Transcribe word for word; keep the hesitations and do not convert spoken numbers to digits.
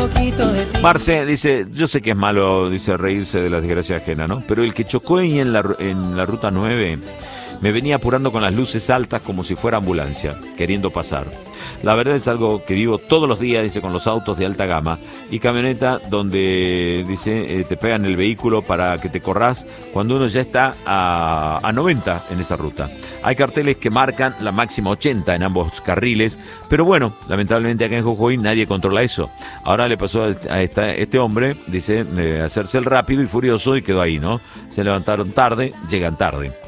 Marce dice, yo sé que es malo, dice, reírse de la desgracia ajena, ¿no? Pero el que chocó ahí en la, en la ruta nueve me venía apurando con las luces altas como si fuera ambulancia, queriendo pasar. La verdad es algo que vivo todos los días, dice, con los autos de alta gama y camioneta donde, dice, eh, te pegan el vehículo para que te corras cuando uno ya está a, a noventa en esa ruta. Hay carteles que marcan la máxima ochenta en ambos carriles, pero bueno, lamentablemente acá en Jujuy nadie controla eso. Ahora le pasó a, esta, este hombre, dice, eh, hacerse el rápido y furioso y quedó ahí, ¿no? Se levantaron tarde, llegan tarde.